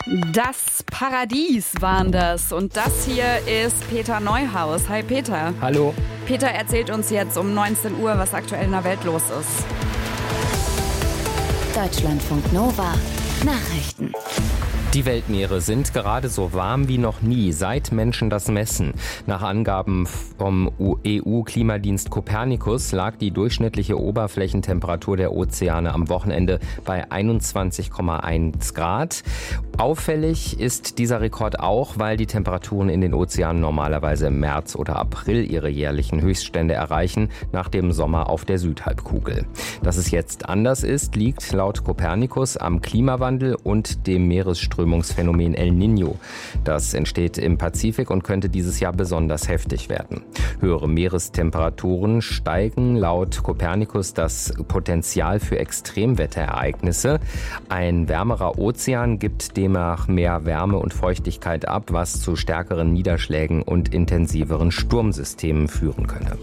Das Paradies waren das. Und das hier ist Peter Neuhaus. Hi Peter. Hallo. Peter erzählt uns jetzt um 19 Uhr, was aktuell in der Welt los ist. Deutschlandfunk Nova. Nachrichten. Die Weltmeere sind gerade so warm wie noch nie, seit Menschen das messen. Nach Angaben vom EU-Klimadienst Copernicus lag die durchschnittliche Oberflächentemperatur der Ozeane am Wochenende bei 21,1 Grad. Auffällig ist dieser Rekord auch, weil die Temperaturen in den Ozeanen normalerweise im März oder April ihre jährlichen Höchststände erreichen, nach dem Sommer auf der Südhalbkugel. Dass es jetzt anders ist, liegt laut Copernicus am Klimawandel und dem Meeresströmungsphänomen El Niño. Das entsteht im Pazifik und könnte dieses Jahr besonders heftig werden. Höhere Meerestemperaturen steigen laut Copernicus das Potenzial für Extremwetterereignisse. Ein wärmerer Ozean gibt demnach mehr Wärme und Feuchtigkeit ab, was zu stärkeren Niederschlägen und intensiveren Sturmsystemen führen könne.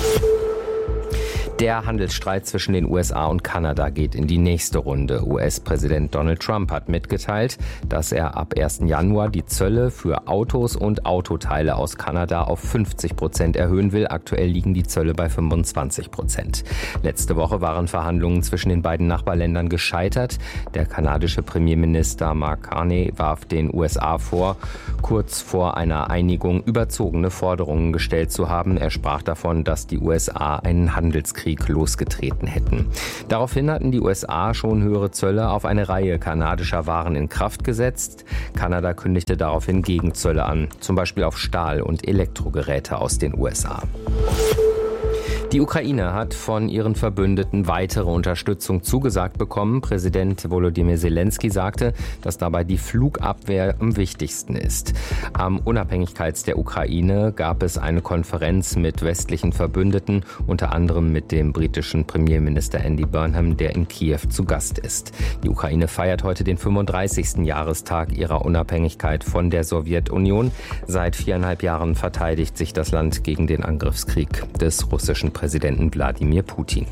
Der Handelsstreit zwischen den USA und Kanada geht in die nächste Runde. US-Präsident Donald Trump hat mitgeteilt, dass er ab 1. Januar die Zölle für Autos und Autoteile aus Kanada auf 50% erhöhen will. Aktuell liegen die Zölle bei 25%. Letzte Woche waren Verhandlungen zwischen den beiden Nachbarländern gescheitert. Der kanadische Premierminister Mark Carney warf den USA vor, kurz vor einer Einigung überzogene Forderungen gestellt zu haben. Er sprach davon, dass die USA einen Handelskrieg losgetreten hätten. Daraufhin hatten die USA schon höhere Zölle auf eine Reihe kanadischer Waren in Kraft gesetzt. Kanada kündigte daraufhin Gegenzölle an, zum Beispiel auf Stahl- und Elektrogeräte aus den USA. Die Ukraine hat von ihren Verbündeten weitere Unterstützung zugesagt bekommen. Präsident Volodymyr Zelensky sagte, dass dabei die Flugabwehr am wichtigsten ist. Am Unabhängigkeits der Ukraine gab es eine Konferenz mit westlichen Verbündeten, unter anderem mit dem britischen Premierminister Andy Burnham, der in Kiew zu Gast ist. Die Ukraine feiert heute den 35. Jahrestag ihrer Unabhängigkeit von der Sowjetunion. Seit 4,5 Jahren verteidigt sich das Land gegen den Angriffskrieg des russischen Präsidenten Wladimir Putin.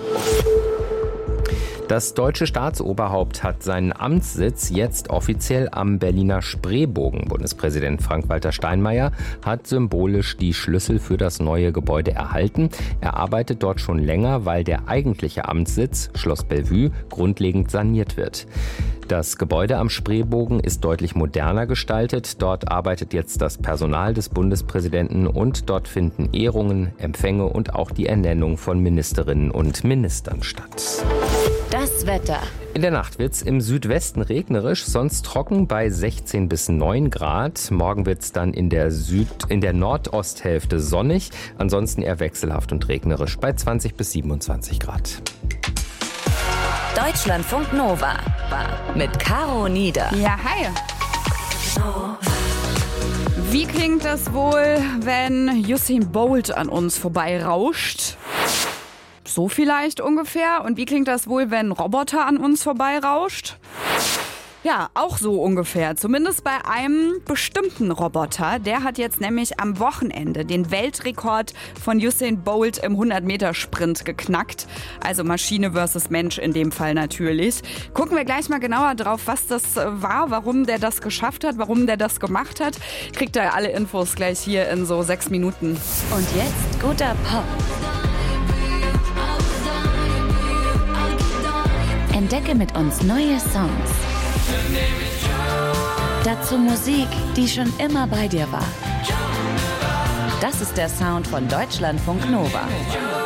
Das deutsche Staatsoberhaupt hat seinen Amtssitz jetzt offiziell am Berliner Spreebogen. Bundespräsident Frank-Walter Steinmeier hat symbolisch die Schlüssel für das neue Gebäude erhalten. Er arbeitet dort schon länger, weil der eigentliche Amtssitz, Schloss Bellevue, grundlegend saniert wird. Das Gebäude am Spreebogen ist deutlich moderner gestaltet. Dort arbeitet jetzt das Personal des Bundespräsidenten und dort finden Ehrungen, Empfänge und auch die Ernennung von Ministerinnen und Ministern statt. Das Wetter. In der Nacht wird's im Südwesten regnerisch, sonst trocken bei 16 bis 9 Grad. Morgen wird's dann in der Nordosthälfte sonnig, ansonsten eher wechselhaft und regnerisch bei 20 bis 27 Grad. Deutschlandfunk Nova mit Caro Nieder. Ja, hi. Wie klingt das wohl, wenn Usain Bolt an uns vorbeirauscht? So vielleicht ungefähr. Und wie klingt das wohl, wenn ein Roboter an uns vorbeirauscht? Ja, auch so ungefähr. Zumindest bei einem bestimmten Roboter. Der hat jetzt nämlich am Wochenende den Weltrekord von Usain Bolt im 100-Meter-Sprint geknackt. Also Maschine versus Mensch in dem Fall natürlich. Gucken wir gleich mal genauer drauf, was das war, warum der das geschafft hat, warum der das gemacht hat. Kriegt ihr alle Infos gleich hier in so 6 Minuten. Und jetzt guter Pop. Entdecke mit uns neue Songs. Dazu Musik, die schon immer bei dir war. Das ist der Sound von Deutschlandfunk Nova.